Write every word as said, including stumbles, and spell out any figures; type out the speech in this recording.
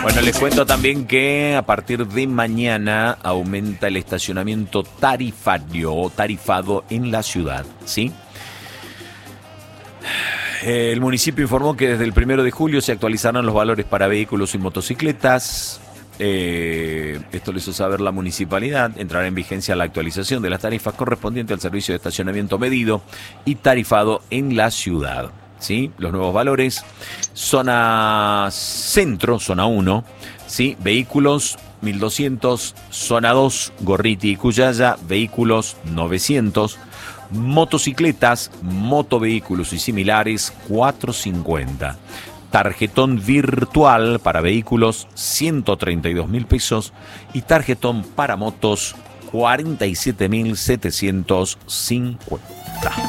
Bueno, les cuento también que a partir de mañana aumenta el estacionamiento tarifario o tarifado en la ciudad, ¿sí? El municipio informó que desde el primero de julio se actualizarán los valores para vehículos y motocicletas. Eh, esto lo hizo saber la municipalidad. Entrará en vigencia la actualización de las tarifas correspondientes al servicio de estacionamiento medido y tarifado en la ciudad. ¿Sí? Los nuevos valores: zona centro, zona uno, ¿sí? Vehículos mil doscientos, zona dos, Gorriti y Cuyaya, vehículos novecientos, motocicletas, motovehículos y similares cuatrocientos cincuenta. Tarjetón virtual para vehículos ciento treinta y dos mil pesos y tarjetón para motos cuarenta y siete mil setecientos cincuenta.